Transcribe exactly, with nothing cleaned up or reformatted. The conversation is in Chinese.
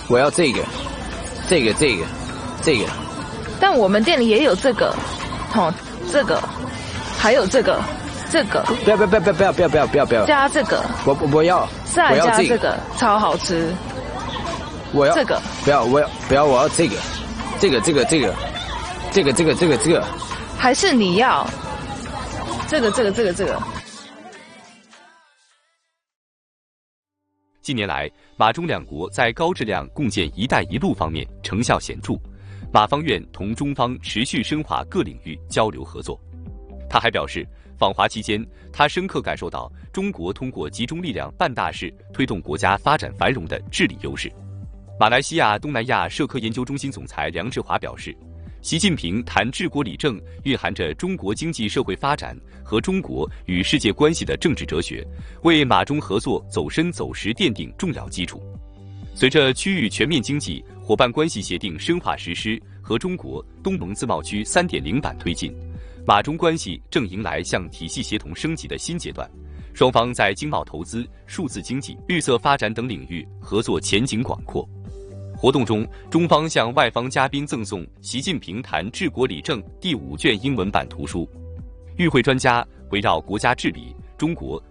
我要这个，这个，这个，这个。 但我们店里也有这个，哦，这个，还有这个，这个。 不要不要不要不要不要不要不要不要。 加这个。 我我我要。 再加这个，超好吃。 我要这个。 不要我要不要我要这个，这个这个这个，这个这个这个这个。 还是你要这个这个这个这个。 近年来，马中两国在高质量共建“一带一路”方面成效显著，马方愿同中方持续深化各领域交流合作。他还表示，访华期间，他深刻感受到中国通过集中力量办大事、推动国家发展繁荣的治理优势。马来西亚东南亚社科研究中心总裁梁志华表示，习近平谈治国理政蕴含着中国经济社会发展和中国与世界关系的政治哲学，为马中合作走深走实奠定重要基础。随着区域全面经济伙伴关系协定深化实施和中国东盟自贸区 三点零 版推进，马中关系正迎来向体系协同升级的新阶段，双方在经贸投资、数字经济、绿色发展等领域合作前景广阔。活动中，中方向外方嘉宾赠送《习近平谈治国理政》第五卷英文版图书。与会专家围绕国家治理、中国